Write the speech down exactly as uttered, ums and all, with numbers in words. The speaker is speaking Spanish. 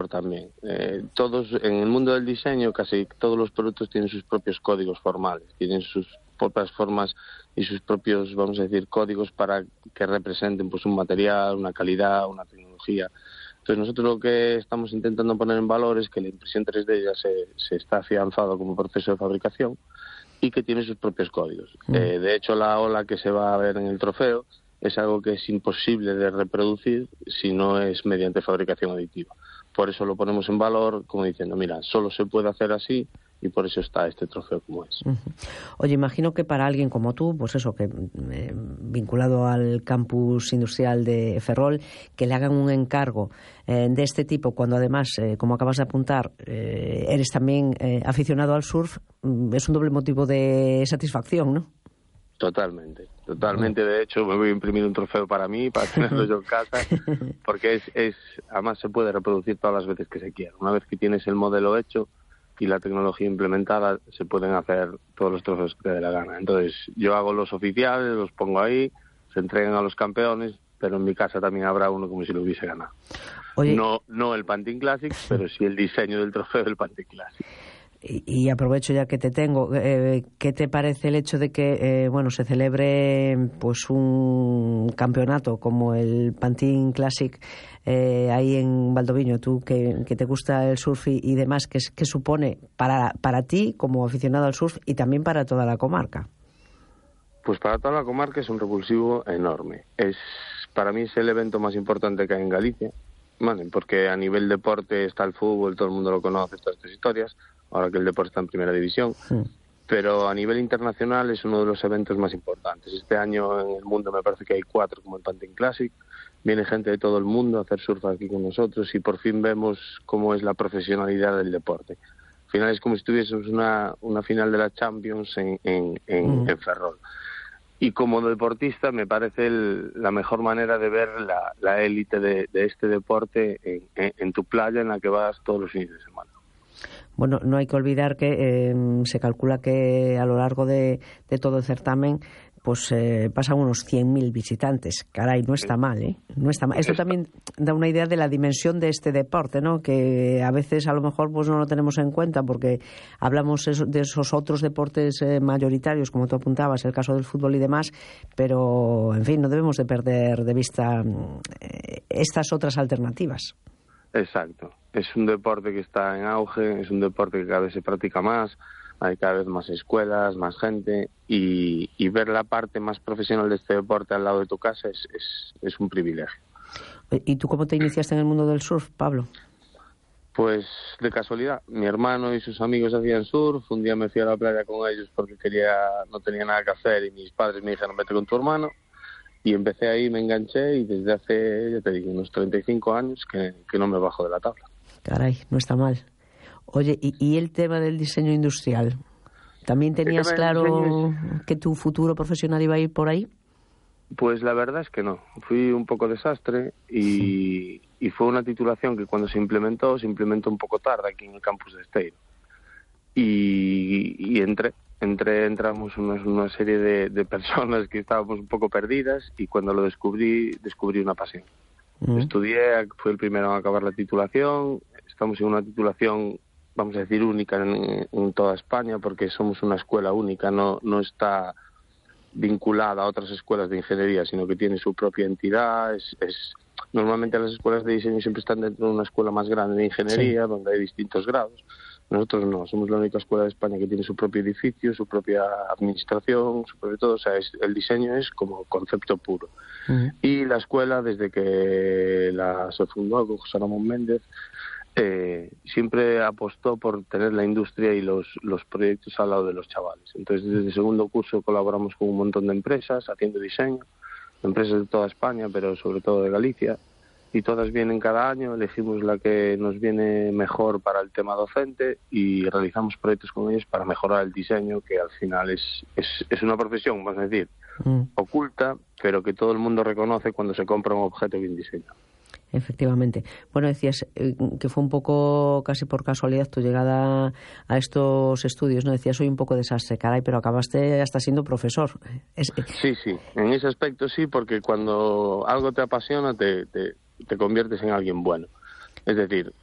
también. Eh, todos, en el mundo del diseño, casi todos los productos tienen sus propios códigos formales, tienen sus propias formas y sus propios, vamos a decir, códigos para que representen pues un material, una calidad, una tecnología. Entonces nosotros lo que estamos intentando poner en valor es que la impresión tres D ya se, se está afianzado como proceso de fabricación y que tiene sus propios códigos. Mm. Eh, de hecho, la ola que se va a ver en el trofeo es algo que es imposible de reproducir si no es mediante fabricación aditiva. Por eso lo ponemos en valor, como diciendo, mira, solo se puede hacer así, y por eso está este trofeo como es. Uh-huh. Oye, imagino que para alguien como tú, pues eso, que eh, vinculado al campus industrial de Ferrol, que le hagan un encargo eh, de este tipo, cuando además, eh, como acabas de apuntar, eh, eres también eh, aficionado al surf, es un doble motivo de satisfacción, ¿no? Totalmente, totalmente. De hecho, me voy a imprimir un trofeo para mí, para tenerlo yo en casa, porque es, es, además se puede reproducir todas las veces que se quiera. Una vez que tienes el modelo hecho y la tecnología implementada, se pueden hacer todos los trofeos que te dé la gana. Entonces, yo hago los oficiales, los pongo ahí, se entregan a los campeones, pero en mi casa también habrá uno como si lo hubiese ganado. Oye, no, no el Pantin Classic, pero sí el diseño del trofeo del Pantin Classic. Y, y aprovecho ya que te tengo, eh, ¿qué te parece el hecho de que eh, bueno, se celebre pues un campeonato como el Pantin Classic eh, ahí en Valdoviño? Tú que, que te gusta el surf y, y demás, ¿qué, qué supone para, para ti como aficionado al surf y también para toda la comarca? Pues para toda la comarca es un revulsivo enorme. Es, para mí es el evento más importante que hay en Galicia, ¿vale? Porque a nivel deporte está el fútbol, todo el mundo lo conoce, todas estas historias, ahora que el deporte está en primera división, sí. Pero a nivel internacional es uno de los eventos más importantes. Este año en el mundo me parece que hay cuatro como el Pantin Classic, viene gente de todo el mundo a hacer surf aquí con nosotros y por fin vemos cómo es la profesionalidad del deporte. Al final es como si tuviésemos una, una final de la Champions en, en, en, mm. en Ferrol. Y como deportista me parece el, la mejor manera de ver la, la élite de, de este deporte en, en, en tu playa en la que vas todos los fines de semana. Bueno, no hay que olvidar que eh, se calcula que a lo largo de, de todo el certamen pues eh, pasan unos cien mil visitantes. Caray, no está mal, ¿eh? No está mal. Esto también da una idea de la dimensión de este deporte, ¿no? Que a veces a lo mejor pues no lo tenemos en cuenta porque hablamos de esos otros deportes eh, mayoritarios, como tú apuntabas, el caso del fútbol y demás, pero, en fin, no debemos de perder de vista eh, estas otras alternativas. Exacto. Es un deporte que está en auge, es un deporte que cada vez se practica más, hay cada vez más escuelas, más gente, y, y ver la parte más profesional de este deporte al lado de tu casa es, es, es un privilegio. ¿Y tú cómo te iniciaste en el mundo del surf, Pablo? Pues de casualidad. Mi hermano y sus amigos hacían surf, un día me fui a la playa con ellos porque quería, no tenía nada que hacer y mis padres me dijeron vete con tu hermano. Y empecé ahí, me enganché y desde hace, ya te digo, unos treinta y cinco años que, que no me bajo de la tabla. Caray, no está mal. Oye, ¿y, y el tema del diseño industrial? ¿También tenías claro que tu futuro profesional iba a ir por ahí? Pues la verdad es que no. Fui un poco desastre y, sí. y fue una titulación que cuando se implementó, se implementó un poco tarde aquí en el campus de Esteiro. Y, y entré. Entré, entramos una, una serie de, de personas que estábamos un poco perdidas y cuando lo descubrí, descubrí una pasión. Mm. Estudié, fui el primero a acabar la titulación, estamos en una titulación, vamos a decir, única en, en toda España porque somos una escuela única, no, no está vinculada a otras escuelas de ingeniería, sino que tiene su propia entidad. Es, es normalmente las escuelas de diseño siempre están dentro de una escuela más grande de ingeniería, sí. Donde hay distintos grados. Nosotros no, somos la única escuela de España que tiene su propio edificio, su propia administración, su propio todo, o sea, es, el diseño es como concepto puro. Uh-huh. Y la escuela, desde que la se fundó con José Ramón Méndez, eh, siempre apostó por tener la industria y los, los proyectos al lado de los chavales. Entonces, desde el segundo curso colaboramos con un montón de empresas haciendo diseño, empresas de toda España, pero sobre todo de Galicia. Y todas vienen cada año, elegimos la que nos viene mejor para el tema docente y realizamos proyectos con ellos para mejorar el diseño, que al final es, es, es una profesión, vamos a decir, mm. oculta, pero que todo el mundo reconoce cuando se compra un objeto bien diseñado. Efectivamente. Bueno, decías eh, que fue un poco casi por casualidad tu llegada a estos estudios, ¿no? Decías, soy un poco desastre, caray, pero acabaste hasta siendo profesor. Es... Sí, sí, en ese aspecto sí, porque cuando algo te apasiona te... te te conviertes en alguien bueno. Es decir,